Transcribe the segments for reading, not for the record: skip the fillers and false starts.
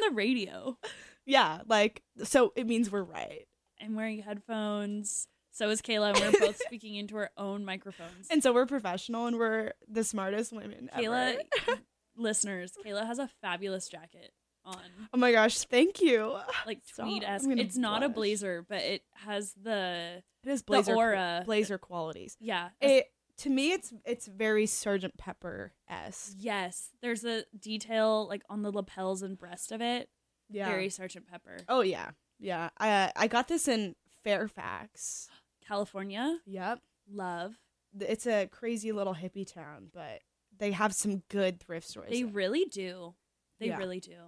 the radio. Yeah, like, so it means we're right. I'm wearing headphones. So is Kayla, and we're both speaking into our own microphones. And so we're professional, and we're the smartest women Kayla, ever. listeners, Kayla has a fabulous jacket on. Oh my gosh, thank you. Like Stop. tweed-esque. I'm gonna It's not a blush. blazer, but it has the It is blazer, aura. blazer qualities. Yeah. To me, it's very Sergeant Pepper-esque. Yes. There's a detail like on the lapels and breast of it. Yeah. Very Sergeant Pepper. Oh yeah, yeah. I got this in Fairfax. California. Yep. Love. It's a crazy little hippie town, but they have some good thrift stores. They there. really do. They Yeah. really do.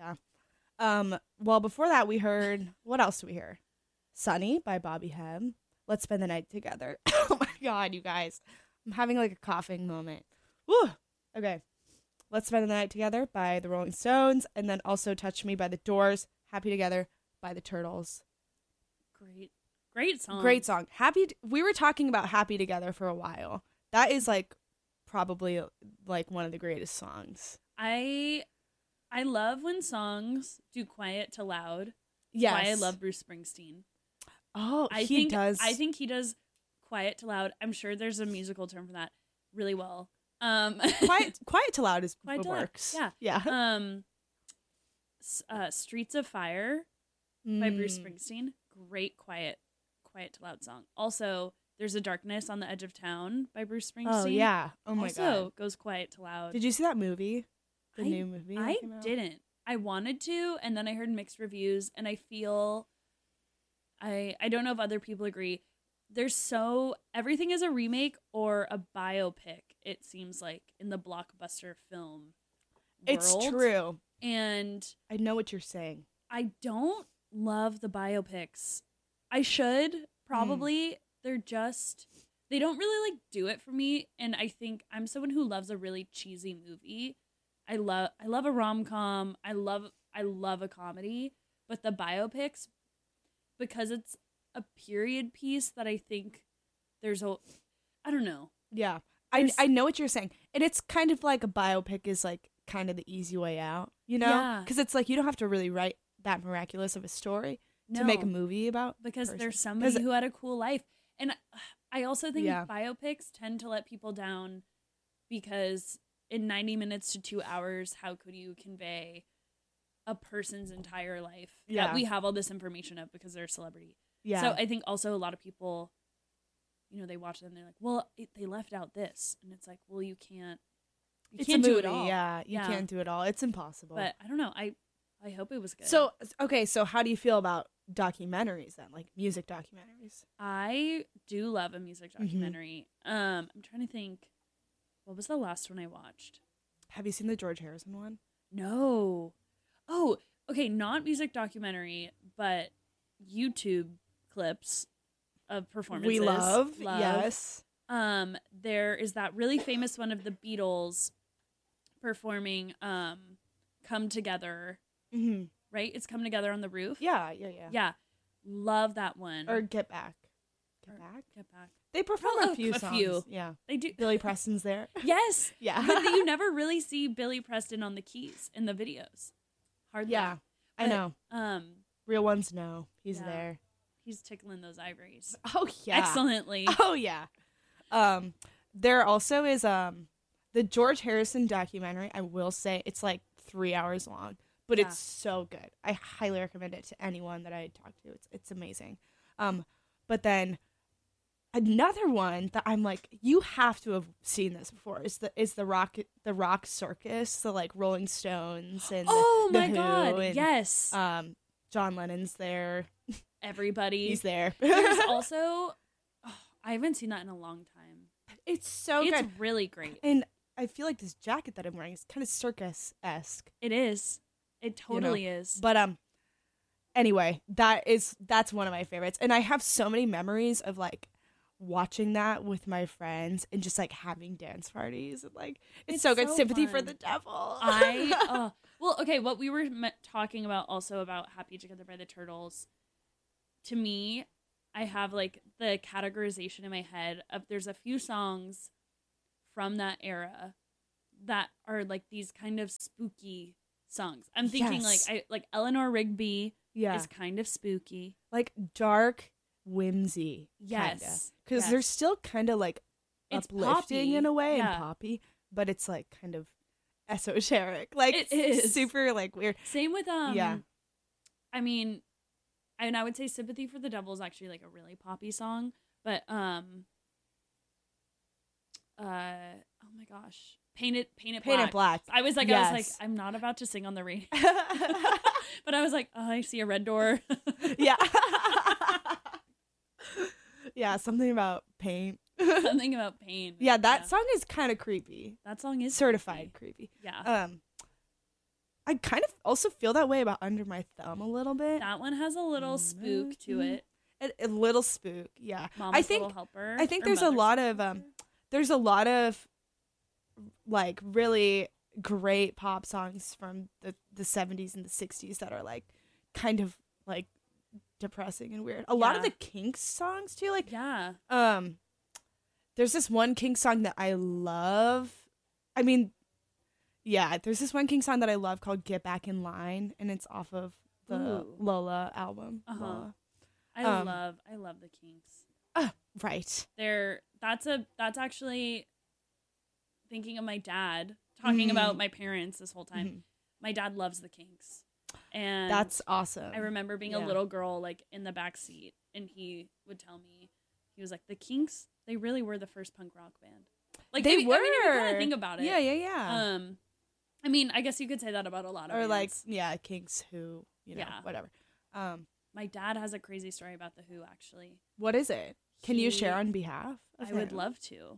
Well, before that, we heard, what else did we hear? Sunny by Bobby Hebb. Let's spend the night together. Oh my God, you guys. I'm having like a coughing moment. Woo! Okay. Let's spend the night together by the Rolling Stones. And then also Touch Me by the Doors. Happy Together by the Turtles. Great song. Great song. We were talking about Happy Together for a while. That is like probably like one of the greatest songs. I love when songs do quiet to loud. Yes. Why I love Bruce Springsteen. Oh, I he does. I think he does quiet to loud. I'm sure there's a musical term for that really well. quiet to loud is Quiet what to loud. works. Yeah. Yeah. Streets of Fire by Bruce Springsteen. Great quiet to loud song. Also, there's a Darkness on the Edge of Town by Bruce Springsteen. Oh yeah. Oh my also God. goes quiet to loud. Did you see that movie? The new movie? that I came out? didn't. I wanted to, and then I heard mixed reviews, and I feel I don't know if other people agree. Everything is a remake or a biopic, it seems like, in the blockbuster film world. It's true. And I know what you're saying. I don't love the biopics. I should probably. They don't really like do it for me. And I think I'm someone who loves a really cheesy movie. I love a rom-com. I love a comedy, but the biopics, because it's a period piece that I think I don't know. Yeah. I know what you're saying. And it's kind of like a biopic is like kind of the easy way out, you know? Yeah. Because it's like you don't have to really write that miraculous of a story to make a movie about. Because person. there's somebody who had a cool life. And I also think Yeah. biopics tend to let people down because in 90 minutes to 2 hours, how could you convey a person's entire life that we have all this information of because they're a celebrity? Yeah. So I think also a lot of people, they watch them and they're like, well, they left out this. And it's like, well, you can't do it all. Yeah, you can't do it all. It's impossible. But I don't know. I hope it was good. So, okay, so how do you feel about documentaries then? Like music documentaries? I do love a music documentary. I'm trying to think. What was the last one I watched? Have you seen the George Harrison one? No. Oh, okay. Not music documentary, but YouTube clips of performances. We love. Yes. There is that really famous one of the Beatles performing Come Together. Mm-hmm. Right? It's Come Together on the Roof. Yeah. Yeah. Love that one. Or Get Back. Get Back. They perform Oh, a few a songs. few. Yeah. They do. Billy Preston's there. Yes. Yeah. But you never really see Billy Preston on the keys in the videos. Hardly. Yeah. I know. Real ones know. He's Yeah. there. He's tickling those ivories. Oh yeah. Excellently. Oh yeah. There also is the George Harrison documentary. I will say it's like 3 hours long, but Yeah. it's so good. I highly recommend it to anyone that I talk to. It's amazing. But then another one that I'm like, you have to have seen this before is the rock circus, the like Rolling Stones and Oh the my Who God. and, Yes. John Lennon's there. Everybody. He's there. There's also, I haven't seen that in a long time. It's so It's good. really great. And I feel like this jacket that I'm wearing is kind of circus-esque. It is. It totally is. But anyway, that's one of my favorites. And I have so many memories of like watching that with my friends and just like having dance parties and like it's so good. Sympathy for fun. the Devil. Well, okay, what we were talking about also about Happy Together by the Turtles, to me, I have like the categorization in my head of there's a few songs from that era that are like these kind of spooky songs. I'm thinking Yes. like Eleanor Rigby Yeah. is kind of spooky. Like dark whimsy. Yes. Because yes. they're still kind of like It's uplifting poppy. in a way Yeah. and poppy, but it's like kind of esoteric. Like It is. super like weird. Same with Yeah. I mean, and I would say "Sympathy for the Devil" is actually like a really poppy song, but oh my gosh, Paint It Black. I was like, Yes. I'm not about to sing on the radio, but I was like, oh, I see a red door. Yeah. Yeah, something about paint. Something about pain. Yeah, that song is kind of creepy. That song is certified creepy. Yeah. I kind of also feel that way about Under My Thumb a little bit. That one has a little spook to it. A little spook, yeah. Mama's Little Helper. I think or there's a Mother's lot Little of Helper. there's a lot of like really great pop songs from the 70s and the 60s that are like kind of like depressing and weird. A lot of Yeah. the Kinks songs too, like Yeah. there's this one Kinks song that I love. I mean, yeah, there's this one Kinks song that I love called "Get Back in Line," and it's off of the Ooh. Lola album. Uh-huh. Lola. I love the Kinks. Right. That's actually thinking of my dad talking about my parents this whole time. Mhm. My dad loves the Kinks. And That's awesome. I remember being a Yeah. little girl like in the back seat and he would tell me, he was like, the Kinks, they really were the first punk rock band. Like They I mean, if you were. kind of think about it. Yeah. I mean, I guess you could say that about a lot of Or like, bands. yeah, Kinks Who, Yeah. whatever. My dad has a crazy story about the Who actually. What is it? Can you share He- on behalf of I would him? love to.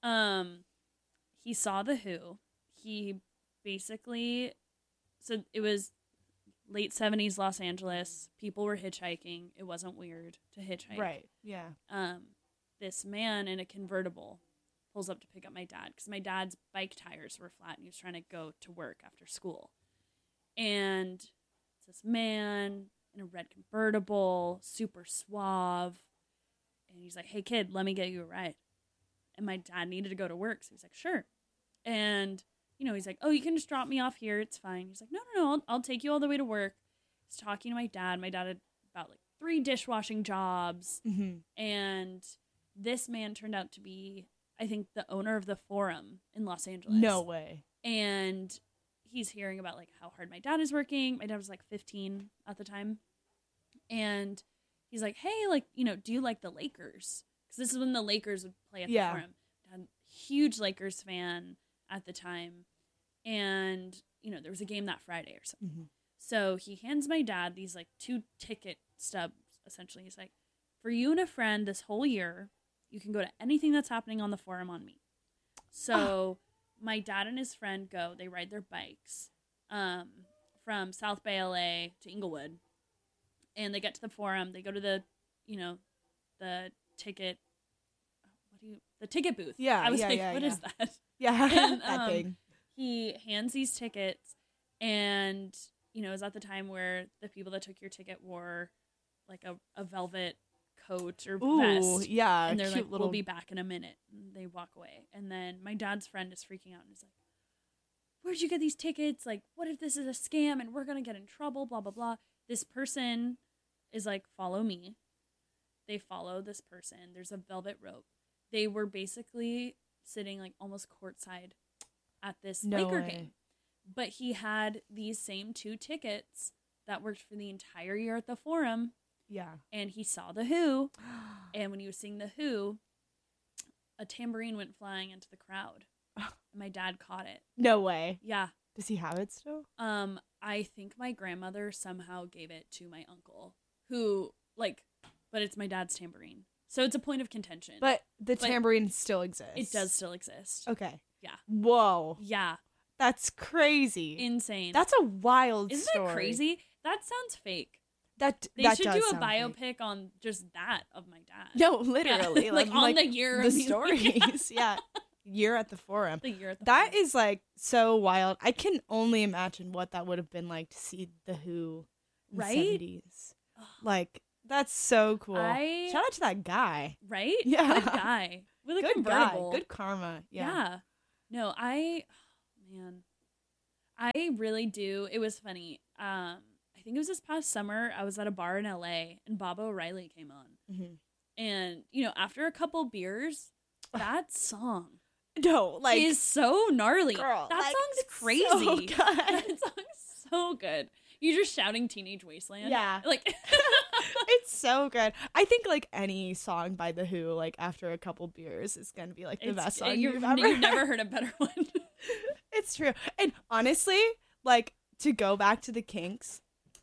He saw the Who. He basically, so it was late 70s Los Angeles. People were hitchhiking. It wasn't weird to hitchhike. Right. Yeah. This man in a convertible pulls up to pick up my dad because my dad's bike tires were flat and he was trying to go to work after school. And it's this man in a red convertible, super suave. And he's like, hey, kid, let me get you a ride. And my dad needed to go to work. So he's like, sure. And, he's like, oh, you can just drop me off here. It's fine. He's like, no, I'll take you all the way to work. He's talking to my dad. My dad had about like 3 dishwashing jobs. Mm-hmm. And this man turned out to be, I think, the owner of the Forum in Los Angeles. No way. And he's hearing about like how hard my dad is working. My dad was like 15 at the time. And he's like, hey, like, do you like the Lakers? Because this is when the Lakers would play at the Forum. Dad, huge Lakers fan at the time. And, there was a game that Friday or something. Mm-hmm. So he hands my dad these like 2 ticket stubs, essentially. He's like, for you and a friend this whole year, you can go to anything that's happening on the Forum on me. So my dad and his friend go, they ride their bikes from South Bay, LA to Inglewood. And they get to the Forum. They go to the, the ticket, the ticket booth. Yeah, I was yeah, like, yeah, what yeah. is that? Yeah. And, that thing. He hands these tickets and, it was at the time where the people that took your ticket wore like a velvet coat or Ooh, vest. yeah. And they're cute like, little... we'll be back in a minute. And they walk away. And then my dad's friend is freaking out and is like, where'd you get these tickets? Like, what if this is a scam and we're going to get in trouble, blah, blah, blah. This person is like, follow me. They follow this person. There's a velvet rope. They were basically sitting like almost courtside at this Laker game. But he had these same 2 tickets that worked for the entire year at the Forum. Yeah. And he saw the Who. And when he was seeing the Who, a tambourine went flying into the crowd. And my dad caught it. No way. Yeah. Does he have it still? I think my grandmother somehow gave it to my uncle, who but it's my dad's tambourine. So it's a point of contention. But the tambourine still exists. It does still exist. Okay. Yeah. Whoa. Yeah. That's crazy. Insane. That's a wild Isn't story. that crazy? That sounds fake. They They should does do a sound fake. biopic on just that of my dad. No, literally. Yeah. like on the year the of these- stories. Yeah. Year at the Forum. The year at the That Forum. is like so wild. I can only imagine what that would have been like to see the Who in Right? the 70s. Like, that's so cool. I- Shout out to that guy. Right? Yeah. Good guy. With a Good guy. convertible. Good karma. Yeah. No, man. I really do. It was funny. I think it was this past summer. I was at a bar in LA and Bob O'Reilly came on. Mm-hmm. And, you know, after a couple beers, that song No, like is so gnarly. girl, that like, song's it's crazy. so good. That song's so good. You're just shouting Teenage Wasteland. Yeah. Like it's so good. I think like any song by The Who, like after a couple beers, is gonna be like the best song you've never heard a better one. It's true. And honestly, like to go back to the Kinks,